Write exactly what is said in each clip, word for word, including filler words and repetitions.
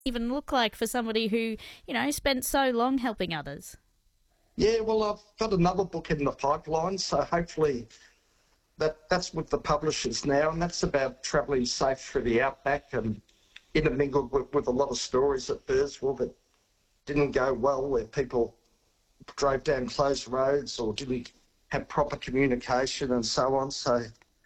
even look like for somebody who, you know, spent so long helping others? Yeah, well, I've got another book in the pipeline, so hopefully that that's with the publishers now, and that's about travelling safe through the outback and intermingled with, with a lot of stories at Birdsville that didn't go well, where people drove down closed roads or didn't have proper communication and so on. So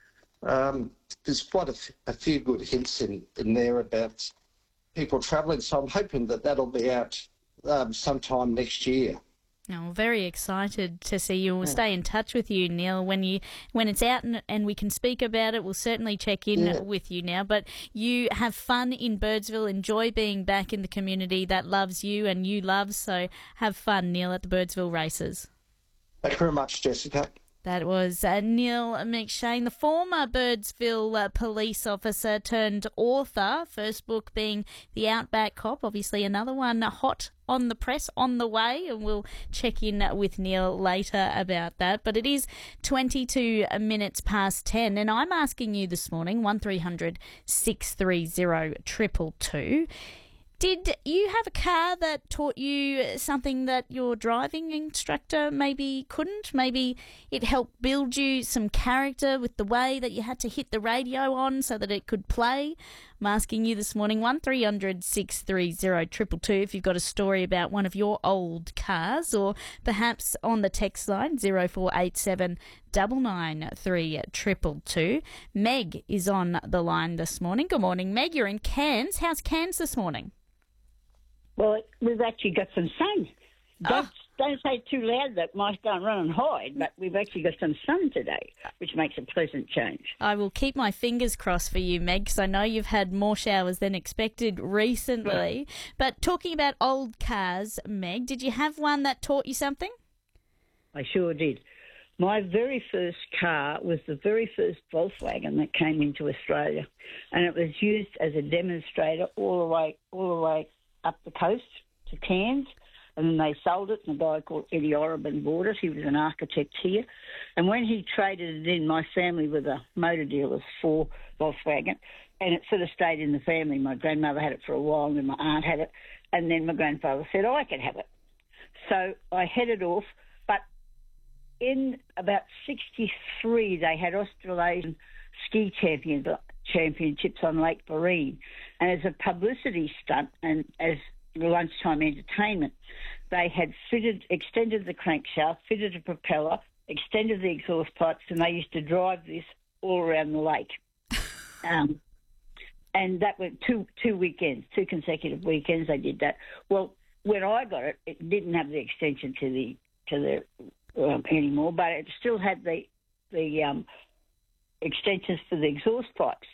um, there's quite a, f- a few good hints in, in there about people travelling. So I'm hoping that that'll be out um, sometime next year. Oh, very excited to see you. We'll stay in touch with you, Neil. When you when it's out and, and we can speak about it, we'll certainly check in Yeah. with you now. But you have fun in Birdsville. Enjoy being back in the community that loves you and you love. So have fun, Neil, at the Birdsville races. Thank you very much, Jessica. That was uh, Neil McShane, the former Birdsville uh, police officer turned author. First book being The Outback Cop. Obviously another one hot on the press, on the way, and we'll check in with Neil later about that. But it is twenty-two minutes past ten, and I'm asking you this morning, one three hundred six three zero two two two. Did you have a car that taught you something that your driving instructor maybe couldn't? Maybe it helped build you some character with the way that you had to hit the radio on so that it could play? I'm asking you this morning, one three hundred six three zero two two two, if you've got a story about one of your old cars, or perhaps on the text line, zero four eight seven nine nine three two two two. Meg is on the line this morning. Good morning, Meg. You're in Cairns. How's Cairns this morning? Well, we've actually got some sun. Don't, Oh. don't say it too loud, that might go and run and hide, but we've actually got some sun today, which makes a pleasant change. I will keep my fingers crossed for you, Meg, because I know you've had more showers than expected recently. But talking about old cars, Meg, did you have one that taught you something? I sure did. My very first car was the very first Volkswagen that came into Australia, and it was used as a demonstrator all the way, all the way up the coast to Cairns, and then they sold it, and a guy called Eddie Orabin bought it. He was an architect here. And when he traded it in, my family were the motor dealers for Volkswagen, and it sort of stayed in the family. My grandmother had it for a while, and then my aunt had it, and then my grandfather said, oh, I could have it. So I headed off, but in about sixty-three, they had Australasian ski champions, championships on Lake Barine. And as a publicity stunt and as lunchtime entertainment, they had fitted, extended the crankshaft, fitted a propeller, extended the exhaust pipes, and they used to drive this all around the lake. um, and that were two two weekends, two consecutive weekends they did that. Well, when I got it, it didn't have the extension to the to the um, anymore, but it still had the the um, extensions for the exhaust pipes.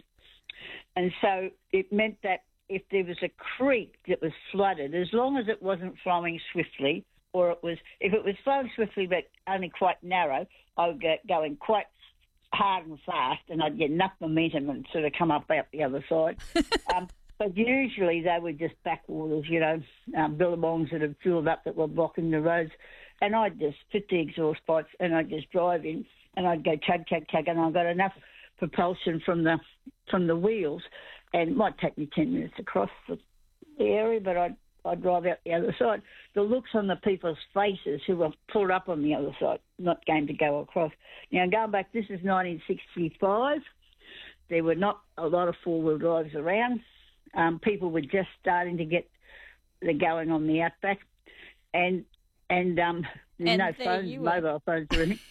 And so it meant that if there was a creek that was flooded, as long as it wasn't flowing swiftly, or it was, if it was flowing swiftly but only quite narrow, I would get going quite hard and fast, and I'd get enough momentum and sort of come up out the other side. um, but usually they were just backwaters, you know, um, billabongs that had filled up that were blocking the roads. And I'd just fit the exhaust pipes and I'd just drive in, and I'd go chug, chug, chug, and I got enough propulsion from the from the wheels, and it might take me ten minutes across the, the area, but I'd, I'd drive out the other side. The looks on the people's faces who were pulled up on the other side, not going to go across. Now, going back, this is nineteen sixty-five. There were not a lot of four-wheel drives around. Um, people were just starting to get the going on the outback, and and um, there's And no there phones, you were. mobile phones or anything.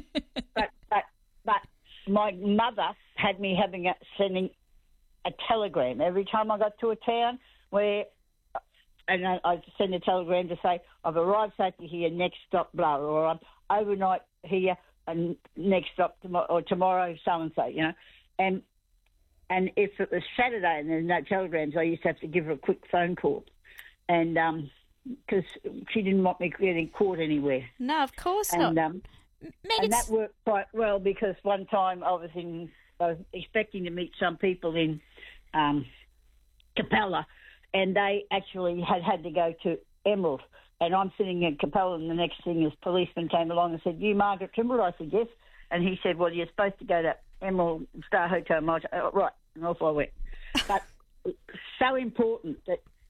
but but but my mother had me having a, sending a telegram every time I got to a town where, and I, I'd send a telegram to say, I've arrived safely here, next stop, blah, or I'm overnight here, and next stop, tomorrow, or tomorrow, so-and-so, you know. And and if it was Saturday and there's no telegrams, I used to have to give her a quick phone call. And because um, she didn't want me getting caught anywhere. No, of course and, not. Um, Meg, and it's- that worked quite well, because one time I was in, I was expecting to meet some people in um, Capella, and they actually had had to go to Emerald. And I'm sitting in Capella, and the next thing is policeman came along and said, "You Margaret Trimble?" I said, "Yes." And he said, "Well, you're supposed to go to Emerald Star Hotel." And I said, "Oh, right." And off I went. But so important that